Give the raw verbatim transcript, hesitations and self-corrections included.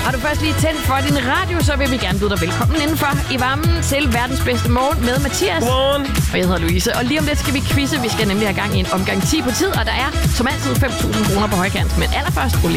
Har du først lige tændt for din radio, så vil vi gerne byde dig velkommen indenfor i varmen til verdens bedste morgen med Mathias. Godmorgen. Og jeg hedder Louise. Og lige om lidt skal vi quizze. Vi skal nemlig have gang i en omgang ti på tid, og der er som altid fem tusind kroner på højkant. Men allerførst,